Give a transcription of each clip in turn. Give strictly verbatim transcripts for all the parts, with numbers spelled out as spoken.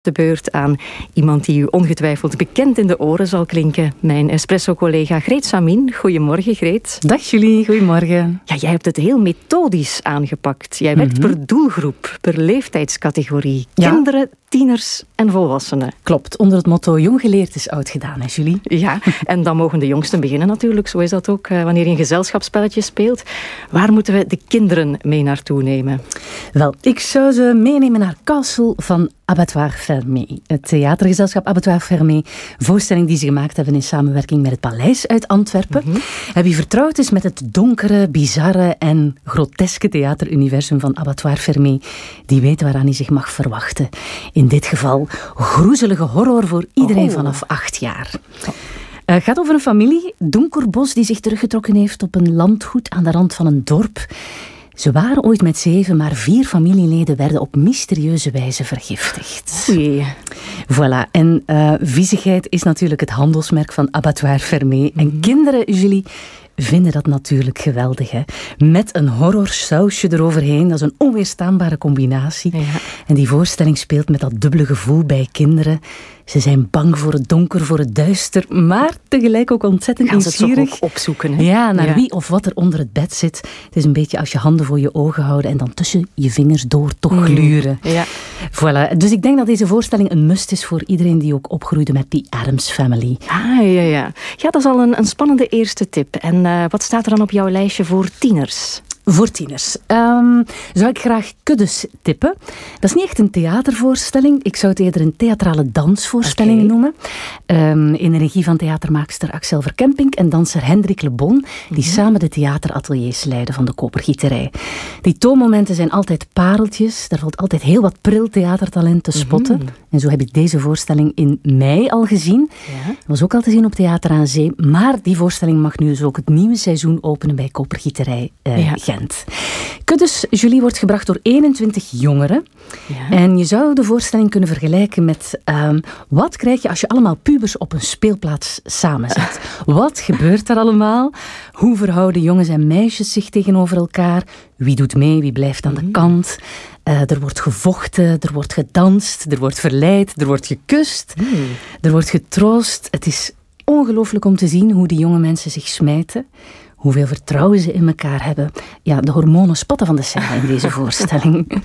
De beurt aan iemand die u ongetwijfeld bekend in de oren zal klinken. Mijn Espresso-collega Greet Samin. Goedemorgen, Greet. Dag Julie, goedemorgen. Ja, jij hebt het heel methodisch aangepakt. Jij werkt mm-hmm. per doelgroep, per leeftijdscategorie. Ja. Kinderen, tieners en volwassenen. Klopt, onder het motto jong geleerd is oud gedaan, hè Julie? Ja, en dan mogen de jongsten beginnen natuurlijk. Zo is dat ook uh, wanneer je een gezelschapsspelletje speelt. Waar moeten we de kinderen mee naartoe nemen? Wel, ik zou ze meenemen naar Castle van Abattoir Fermé. Het theatergezelschap Abattoir Fermé. Voorstelling die ze gemaakt hebben in samenwerking met het Paleis uit Antwerpen. Mm-hmm. En wie vertrouwd is met het donkere, bizarre en groteske theateruniversum van Abattoir Fermé, die weet waaraan hij zich mag verwachten. In dit geval groezelige horror voor iedereen oh. vanaf acht jaar. Het uh, gaat over een familie, Donkerbos, die zich teruggetrokken heeft op een landgoed aan de rand van een dorp. Ze waren ooit met zeven, maar vier familieleden werden op mysterieuze wijze vergiftigd. Oei. Voilà. En uh, viezigheid is natuurlijk het handelsmerk van Abattoir Fermé. Mm-hmm. En kinderen, Julie, vinden dat natuurlijk geweldig, hè? Met een horrorsausje eroverheen. Dat is een onweerstaanbare combinatie. Ja. En die voorstelling speelt met dat dubbele gevoel bij kinderen. Ze zijn bang voor het donker, voor het duister, maar tegelijk ook ontzettend Gaan nieuwsgierig. Gaan ze het ook opzoeken, hè? Ja, naar ja. wie of wat er onder het bed zit. Het is een beetje als je handen voor je ogen houden en dan tussen je vingers door toch mm. gluren. Ja. Voilà. Dus ik denk dat deze voorstelling een must is voor iedereen die ook opgroeide met die Addams Family. Ah, ja, ja. Ja, dat is al een, een spannende eerste tip. En uh, wat staat er dan op jouw lijstje voor tieners? Voor tieners. Um, zou ik graag Kuddes tippen. Dat is niet echt een theatervoorstelling. Ik zou het eerder een theatrale dansvoorstelling okay. noemen. Um, in de regie van theatermaakster Axel Verkempink en danser Hendrik Le Bon, die mm-hmm. samen de theaterateliers leiden van de Kopergieterij. Die toonmomenten zijn altijd pareltjes. Daar valt altijd heel wat pril theatertalent te spotten. Mm-hmm. En zo heb ik deze voorstelling in mei al gezien. Ja. Dat was ook al te zien op Theater aan Zee. Maar die voorstelling mag nu dus ook het nieuwe seizoen openen bij Kopergieterij uh, ja. Gent. Kuddes, Julie, wordt gebracht door eenentwintig jongeren. Ja. En je zou de voorstelling kunnen vergelijken met um, wat krijg je als je allemaal pubers op een speelplaats samenzet? Wat gebeurt er allemaal? Hoe verhouden jongens en meisjes zich tegenover elkaar? Wie doet mee? Wie blijft aan de mm. kant? Uh, er wordt gevochten, er wordt gedanst, er wordt verleid, er wordt gekust, mm. er wordt getroost. Het is ongelooflijk om te zien hoe die jonge mensen zich smijten. Hoeveel vertrouwen ze in elkaar hebben. Ja, de hormonen spatten van de scène in deze voorstelling.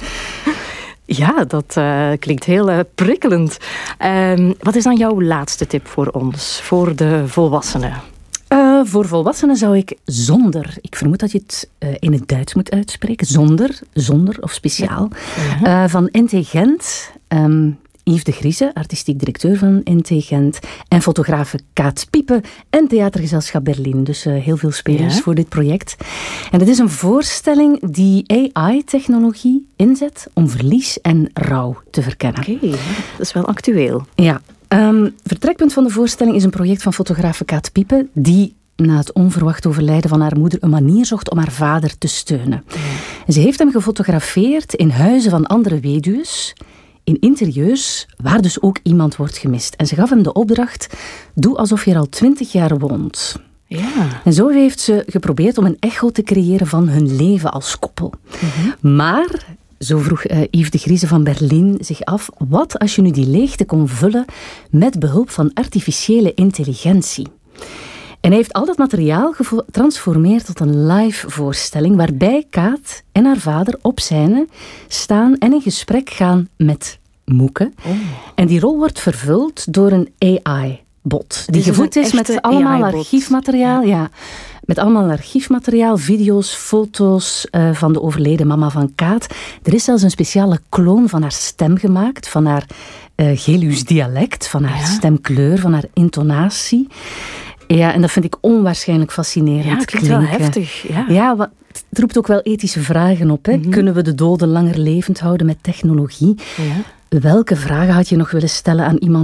Ja, dat uh, klinkt heel uh, prikkelend. Uh, wat is dan jouw laatste tip voor ons, voor de volwassenen? Uh, voor volwassenen zou ik Zonder. Ik vermoed dat je het uh, in het Duits moet uitspreken. Zonder, zonder of speciaal. Ja. Uh, van N T Gent. Um, Yves de Grieze, artistiek directeur van N T Gent, en fotografe Kaat Piepe en theatergezelschap Berlin. Dus uh, heel veel spelers ja. voor dit project. En het is een voorstelling die A I-technologie inzet om verlies en rouw te verkennen. Oké, okay, dat is wel actueel. Ja. Um, vertrekpunt van de voorstelling is een project van fotografe Kaat Piepe, die na het onverwacht overlijden van haar moeder een manier zocht om haar vader te steunen. Ja. En ze heeft hem gefotografeerd in huizen van andere weduws, in interieurs waar dus ook iemand wordt gemist. En ze gaf hem de opdracht, doe alsof je er al twintig jaar woont. Ja. En zo heeft ze geprobeerd om een echo te creëren van hun leven als koppel. Mm-hmm. Maar, zo vroeg uh, Yves de Grieze van Berlin zich af, wat als je nu die leegte kon vullen met behulp van artificiële intelligentie? En hij heeft al dat materiaal getransformeerd tot een live voorstelling waarbij Kaat en haar vader op scène staan en in gesprek gaan met Moeke. Oh. En die rol wordt vervuld door een A I-bot. Die gevoed is met allemaal A I-bot. archiefmateriaal. Ja. Ja, met allemaal archiefmateriaal, video's, foto's uh, van de overleden mama van Kaat. Er is zelfs een speciale kloon van haar stem gemaakt, van haar uh, Geluws dialect, van haar ja. stemkleur, van haar intonatie. Ja, en dat vind ik onwaarschijnlijk fascinerend. Ja, het klinkt wel heftig. Ja, ja wat, het roept ook wel ethische vragen op. Hè? Mm-hmm. Kunnen we de doden langer levend houden met technologie? Ja. Welke vragen had je nog willen stellen aan iemand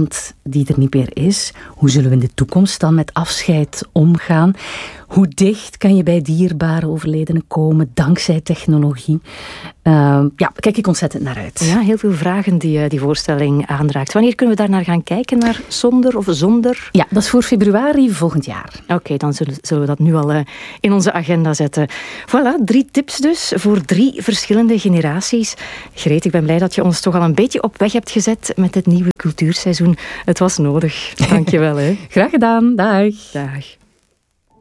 die er niet meer is? Hoe zullen we in de toekomst dan met afscheid omgaan? Hoe dicht kan je bij dierbare overledenen komen dankzij technologie? Uh, ja, kijk ik ontzettend naar uit. Ja, heel veel vragen die die voorstelling aanraakt. Wanneer kunnen we daar naar gaan kijken? Naar Zonder of Zonder? Ja, dat is voor februari volgend jaar. Oké, okay, dan zullen, zullen we dat nu al uh, in onze agenda zetten. Voilà, drie tips dus voor drie verschillende generaties. Greet, ik ben blij dat je ons toch al een beetje op weg hebt gezet met dit nieuwe cultuurseizoen. Het was nodig. Dank je wel. Hè. Graag gedaan. Dag. Dag.